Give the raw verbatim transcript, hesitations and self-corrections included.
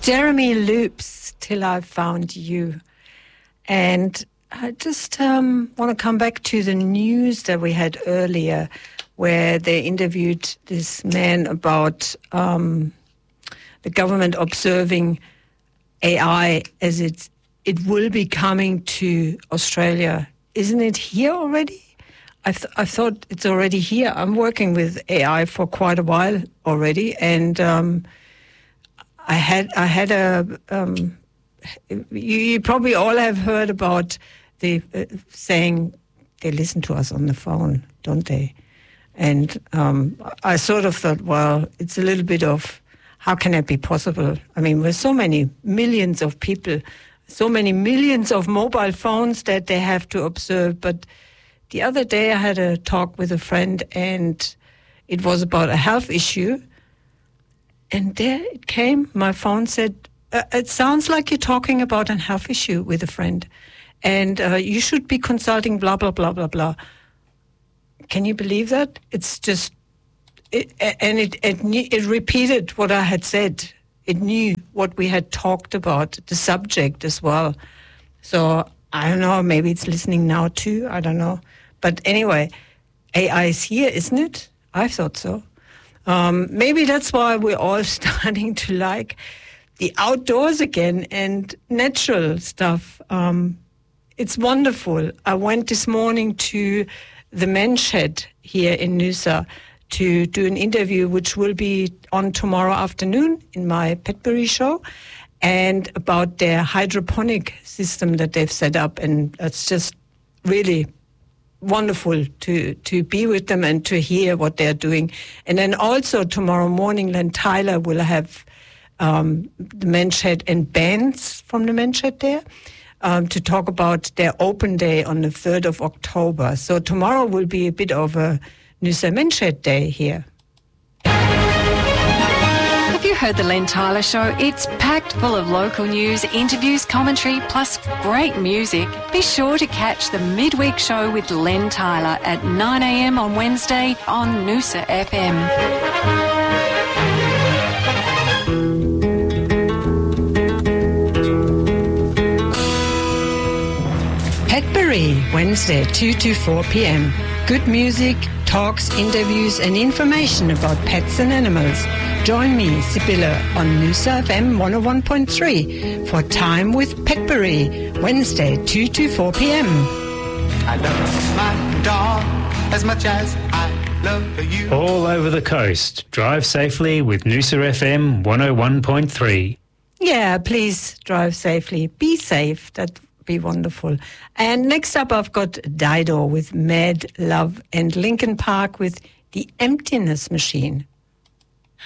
Jeremy Loops, Till I Found You. And I just um, want to come back to the news that we had earlier, where they interviewed this man about um, the government observing A I as it, it will be coming to Australia. Isn't it here already? I, th- I thought it's already here. I'm working with A I for quite a while already, and um, I had I had a. Um, you, you probably all have heard about the uh, saying they listen to us on the phone, don't they? And um, I sort of thought, well, it's a little bit of how can that be possible? I mean, with so many millions of people, so many millions of mobile phones that they have to observe. But the other day I had a talk with a friend, and it was about a health issue. And there it came. My phone said, uh, it sounds like you're talking about a health issue with a friend. And uh, you should be consulting blah, blah, blah, blah, blah. Can you believe that? It's just, it, and it, it it repeated what I had said. It knew what we had talked about, the subject as well. So I don't know, maybe it's listening now too, I don't know. But anyway, A I is here, isn't it? I thought so. Um, maybe that's why we're all starting to like the outdoors again and natural stuff. Um, it's wonderful. I went this morning to the Men's Shed here in Noosa to do an interview, which will be on tomorrow afternoon in my Petbury show, and about their hydroponic system that they've set up. And it's just really wonderful to, to be with them and to hear what they're doing. And then also tomorrow morning, Len Tyler will have um, the Men's Shed and bands from the Men's Shed there um, to talk about their open day on the third of October. So tomorrow will be a bit of a Noosa Men's Shed Day here. Have you heard the Len Tyler Show? It's packed full of local news, interviews, commentary, plus great music. Be sure to catch the midweek show with Len Tyler at nine a.m. on Wednesday on Noosa F M. Petbury, Wednesday, two to four p.m. Good music, talks, interviews and information about pets and animals. Join me, Sibylla, on Noosa F M one oh one point three for Time with Petbury, Wednesday, two to four p.m. I love my dog as much as I love you. All over the coast. Drive safely with Noosa F M one oh one point three. Yeah, please drive safely. Be safe. That'd be wonderful. And next up, I've got Dido with Mad Love and Linkin Park with The Emptiness Machine.